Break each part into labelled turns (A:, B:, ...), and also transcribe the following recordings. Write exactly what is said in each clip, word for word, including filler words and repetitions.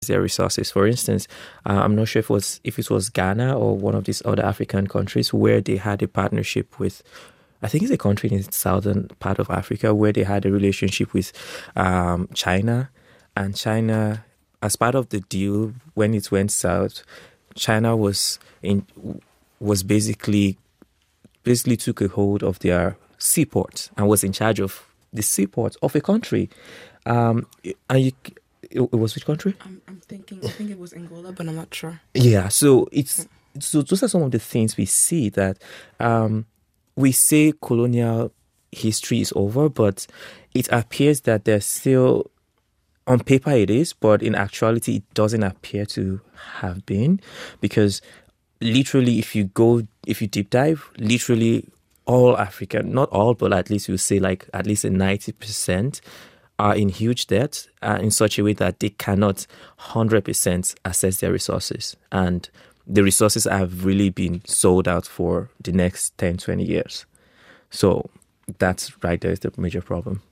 A: their resources. For instance, uh, I'm not sure if it was if it was Ghana or one of these other African countries where they had a partnership with, I think it's a country in the southern part of Africa where they had a relationship with um, China, and China, as part of the deal, when it went south, China was in was basically basically took a hold of their seaports and was in charge of the seaports of a country. Um, and you. It was which country?
B: I'm, I'm thinking, I think it was Angola, but I'm not sure.
A: Yeah, so it's so those are some of the things we see that um, we say colonial history is over, but it appears that there's still, on paper it is, but in actuality it doesn't appear to have been, because literally if you go, if you deep dive, literally all Africa, not all, but at least you say like at least a ninety percent are in huge debt uh, in such a way that they cannot one hundred percent access their resources. And the resources have really been sold out for the next ten, twenty years. So that's right there is the major problem.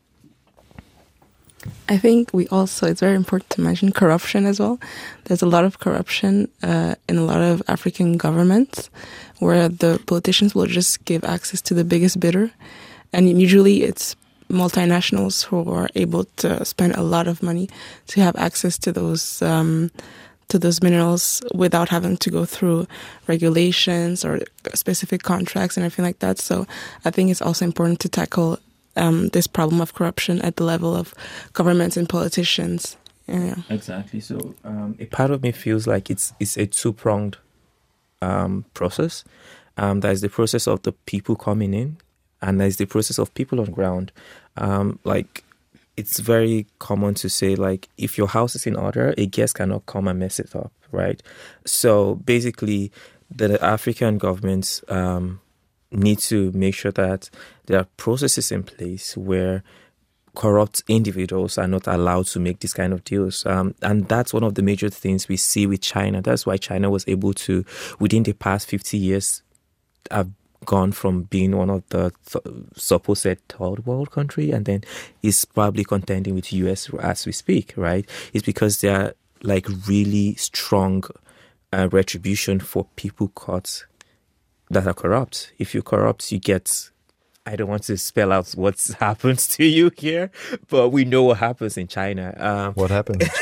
B: I think we also, it's very important to mention corruption as well. There's a lot of corruption uh, in a lot of African governments where the politicians will just give access to the biggest bidder. And usually it's multinationals who are able to spend a lot of money to have access to those um, to those minerals without having to go through regulations or specific contracts and everything like that. So I think it's also important to tackle um, this problem of corruption at the level of governments and politicians. Yeah.
A: Exactly. So um, a part of me feels like it's it's a two-pronged um, process. Um, there's the process of the people coming in, and there's the process of people on ground. Um, like, it's very common to say, like, if your house is in order, a guest cannot come and mess it up, right? So basically, the African governments um, need to make sure that there are processes in place where corrupt individuals are not allowed to make these kind of deals. Um, and that's one of the major things we see with China. That's why China was able to, within the past fifty years, have gone from being one of the th- supposed third world country, and then is probably contending with U S as we speak, right? It's because they are like really strong uh, retribution for people caught that are corrupt. If you're corrupt, you get, I don't want to spell out what happens to you here, but we know what happens in China. Um,
C: what happens in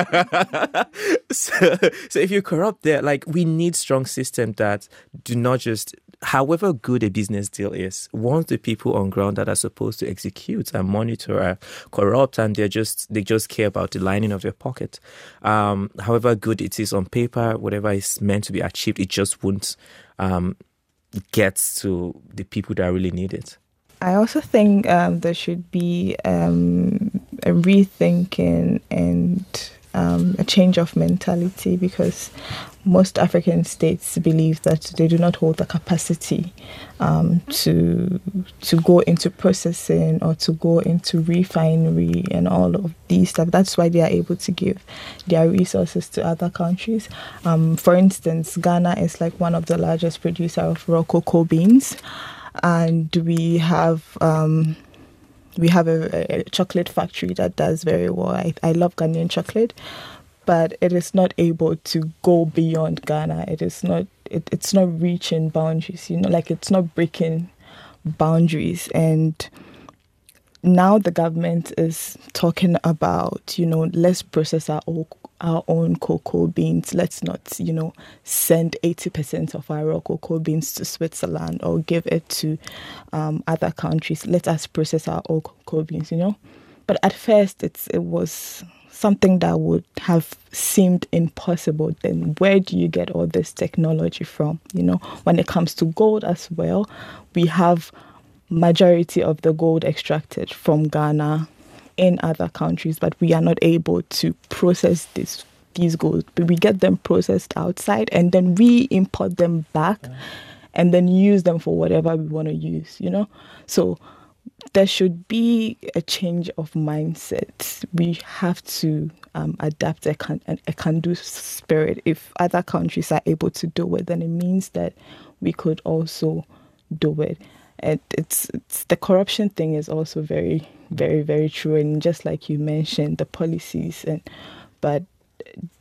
C: China?
A: so, so if you're corrupt there, like, we need strong systems that do not just, however good a business deal is, once the people on ground that are supposed to execute and monitor are corrupt, and they're just they just care about the lining of their pocket. Um, however good it is on paper, whatever is meant to be achieved, it just won't um, get to the people that really need it.
D: I also think um, there should be um, a rethinking and um, a change of mentality, because most African states believe that they do not hold the capacity um, to to go into processing or to go into refinery and all of these stuff. That's why they are able to give their resources to other countries. Um, for instance, Ghana is like one of the largest producer of raw cocoa beans, and we have um, we have a, a chocolate factory that does very well. I, I love Ghanaian chocolate, but it is not able to go beyond Ghana. It is not. It, it's not reaching boundaries. You know, like, it's not breaking boundaries. And now the government is talking about, you know, let's process our own, our own cocoa beans. Let's not, you know, send eighty percent of our raw cocoa beans to Switzerland or give it to um, other countries. Let us process our own cocoa beans. You know, but at first it's it was something that would have seemed impossible. Then where do you get all this technology from? You know, when it comes to gold as well, we have majority of the gold extracted from Ghana in other countries, but we are not able to process this these gold. But we get them processed outside, and then we import them back, yeah. and then use them for whatever we want to use, you know? So there should be a change of mindset. We have to um, adapt a, can, a can-do spirit. If other countries are able to do it, then it means that we could also do it. And it's, it's the corruption thing is also very, very, very true. And just like you mentioned, the policies, and but